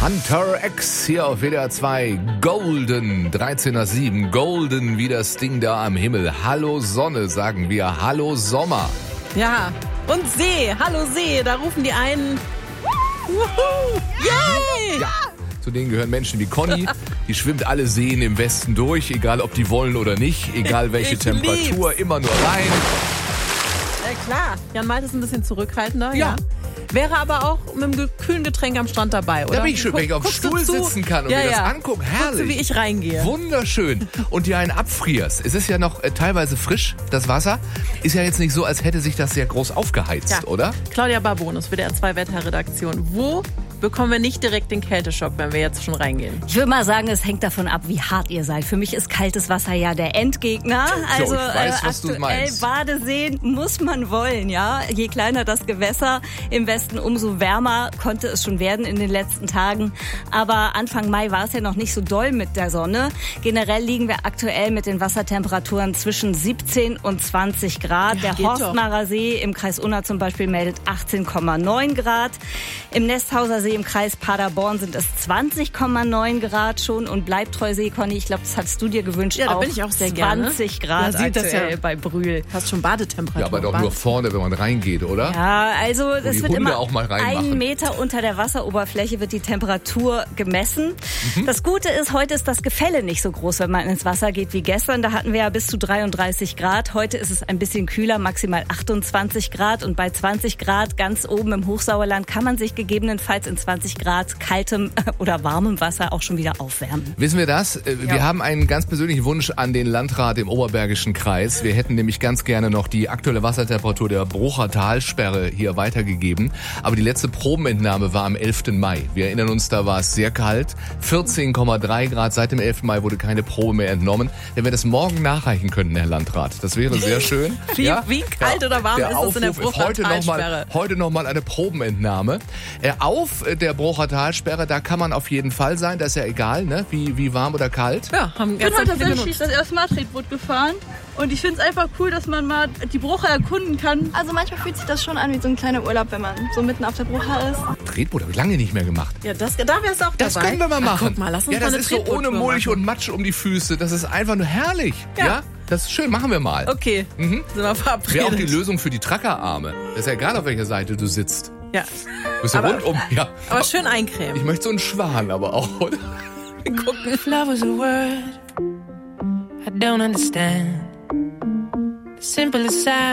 Hunter X hier auf WDR 2. Golden, 13:07. Golden wie das Ding da am Himmel. Hallo Sonne, sagen wir. Hallo Sommer. Ja, und See. Hallo See. Da rufen die einen. Wuhu! Yay! Ja. Zu denen gehören Menschen wie Conny. Die schwimmt alle Seen im Westen durch, egal ob die wollen oder nicht. Egal welche Temperatur, immer nur rein. Klar. Jan Malte ist ein bisschen zurückhaltender. Ja. Wäre aber auch mit einem kühlen Getränk am Strand dabei, oder? Da bin ich schön, wenn ich auf dem Stuhl sitzen kann und mir das angucke. Herrlich. Guckst du, wie ich reingehe. Wunderschön. Und dir einen abfrierst. Es ist ja noch teilweise frisch, das Wasser. Ist ja jetzt nicht so, als hätte sich das sehr groß aufgeheizt, oder? Claudia Barbonus, WDR 2 Wetterredaktion. Wo bekommen wir nicht direkt den Kälteschock, wenn wir jetzt schon reingehen? Ich würde mal sagen, es hängt davon ab, wie hart ihr seid. Für mich ist kaltes Wasser ja der Endgegner. Also ich weiß, was du aktuell meinst. Badeseen muss man wollen, ja. Je kleiner das Gewässer im Westen, umso wärmer konnte es schon werden in den letzten Tagen. Aber Anfang Mai war es ja noch nicht so doll mit der Sonne. Generell liegen wir aktuell mit den Wassertemperaturen zwischen 17 und 20 Grad. Ja, der Horstmarer See im Kreis Unna zum Beispiel meldet 18,9 Grad. Im Nesthauser See im Kreis Paderborn sind es 20,9 Grad schon und Bleibtreusee, Conny, ich glaube, das hattest du dir gewünscht. Ja, da bin ich auch sehr gerne. 20 Grad ja, sieht aktuell das ja bei Brühl. Fast schon Badetemperatur. Ja, aber doch nur vorne, wenn man reingeht, oder? Ja, also das wird immer auch mal reinmachen. 1 Meter unter der Wasseroberfläche wird die Temperatur gemessen. Das Gute ist, heute ist das Gefälle nicht so groß, wenn man ins Wasser geht wie gestern. Da hatten wir ja bis zu 33 Grad. Heute ist es ein bisschen kühler, maximal 28 Grad. Und bei 20 Grad ganz oben im Hochsauerland kann man sich gegebenenfalls in 20 Grad kaltem oder warmem Wasser auch schon wieder aufwärmen. Wissen wir das? Wir haben einen ganz persönlichen Wunsch an den Landrat im Oberbergischen Kreis. Wir hätten nämlich ganz gerne noch die aktuelle Wassertemperatur der Brucher Talsperre hier weitergegeben. Aber die letzte Probenentnahme war am 11. Mai. Wir erinnern uns, da war es sehr kalt. 14,3 Grad. Seit dem 11. Mai wurde keine Probe mehr entnommen. Wenn wir das morgen nachreichen könnten, Herr Landrat, das wäre sehr schön. Wie kalt oder warm ist es in der Brucher Talsperre? Heute noch mal eine Probenentnahme. Auf der Brucher Talsperre, da kann man auf jeden Fall sein. Das ist ja egal, ne? Wie warm oder kalt. Ja, haben ganz Ich bin tatsächlich das erste Mal Tretboot gefahren. Und ich finde es einfach cool, dass man mal die Brucher erkunden kann. Also manchmal fühlt sich das schon an wie so ein kleiner Urlaub, wenn man so mitten auf der Brucher ist. Tretboot habe ich lange nicht mehr gemacht. Ja, da wäre es auch dabei. Das können wir mal machen. Guck mal, lass uns ja, das ist so ohne Mulch und Matsch um die Füße. Das ist einfach nur herrlich. Ja? Das ist schön, machen wir mal. Okay, sind wir verabredet. Wäre auch die Lösung für die Trackerarme. Das ist ja egal, auf welcher Seite du sitzt. Ja. Du bist ja rundum. Ja. Aber schön eincremen. Ich möchte so einen Schwan aber auch, oder? Gucken. If love was a word I don't understand. The simplest sound